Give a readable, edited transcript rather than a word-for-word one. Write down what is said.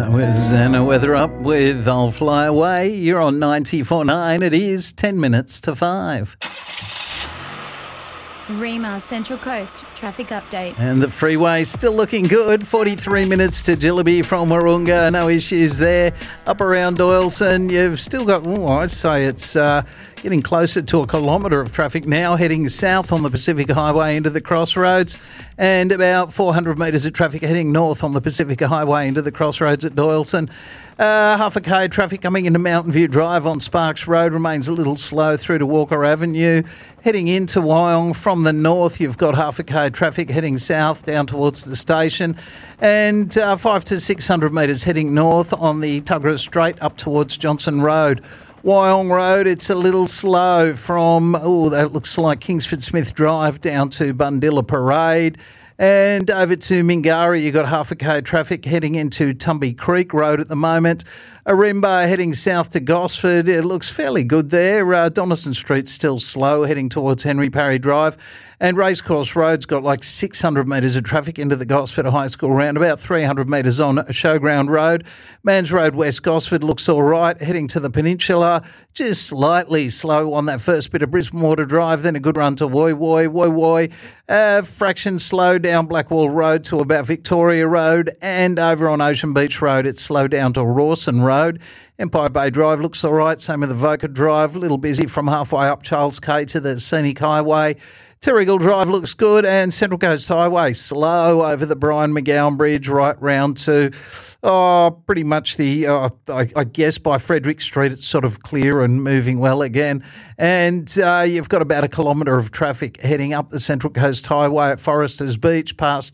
That was Anna Weatherup with I'll Fly Away. You're on 94.9. It is 10 minutes to 5. Rima Central Coast traffic update. And the freeway still looking good. 43 minutes to Jillaby from Warunga. No issues there. Up around Doyleson, you've still got, I'd say it's getting closer to a kilometre of traffic now, heading south on the Pacific Highway into the Crossroads, and about 400 metres of traffic heading north on the Pacific Highway into the Crossroads at Doyleson. Half a K traffic coming into Mountain View Drive on Sparks Road remains a little slow through to Walker Avenue. Heading into Wyong from the north, you've got half a K traffic heading south down towards the station, and 500 to 600 metres heading north on the Tuggerah Straight up towards Johnson Road. Wyong Road, it's a little slow from, that looks like Kingsford Smith Drive down to Bundilla Parade. And over to Mingari, you've got half a K traffic heading into Tumby Creek Road at the moment. Arimba heading south to Gosford. It looks fairly good there. Donaldson Street's still slow heading towards Henry Parry Drive. And Racecourse Road's got like 600 metres of traffic into the Gosford High School round, about 300 metres on Showground Road. Mans Road West Gosford looks all right. Heading to the Peninsula, just slightly slow on that first bit of Brisbane Water Drive, then a good run to Woy Woy. Fraction slow down Blackwall Road to about Victoria Road, and over on Ocean Beach Road, it's slow down to Rawson Road. Empire Bay Drive looks all right, same with the Voca Drive, a little busy from halfway up Charles Quay to the Scenic Highway. Terrigal Drive looks good, and Central Coast Highway slow over the Brian McGowan Bridge right round to pretty much the, I guess by Frederick Street it's sort of clear and moving well again. And you've got about a kilometre of traffic heading up the Central Coast Highway at Foresters Beach past